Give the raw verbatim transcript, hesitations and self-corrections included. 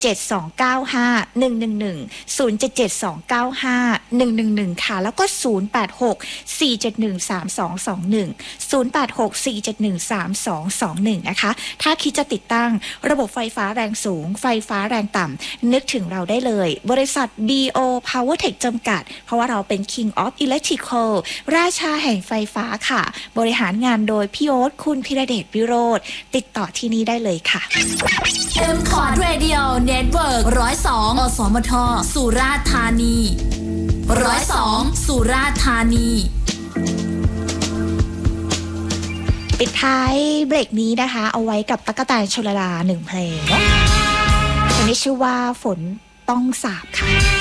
เจ็ด สอง เก้า ห้า หนึ่ง หนึ่ง หนึ่ง ศูนย์ เจ็ด เจ็ด สอง เก้า ห้า หนึ่ง หนึ่ง หนึ่ง ค่ะแล้วก็ศูนย์ แปด หก สี่ เจ็ด หนึ่ง สาม สอง สอง หนึ่ง ศูนย์ แปด หก สี่ เจ็ด หนึ่ง สาม สอง สอง หนึ่งนะคะถ้าคิดจะติดตั้งระบบไฟฟ้าแรงสูงไฟฟ้าแรงต่ำนึกถึงเราได้เลยบริษัท บี โอ Powertech จำกัดเพราะว่าเราเป็น King of Electrical ราชาแห่งไฟฟ้าค่ะบริหารงานโดยพี่โอ๊ตคุณพิรเดชวิโรจน์ติดต่อที่นี่ได้เลยค่ะ M Cord Radio Network หนึ่งศูนย์สอง อสมท สุราษฎร์ธานีหนึ่งศูนย์สอง สุราษฎร์ธานีปิดท้ายเบรกนี้นะคะเอาไว้กับตั๊กแตนชลดาหนึ่งเพลงเพลงนี้ชื่อว่าฝนต้องสาบค่ะ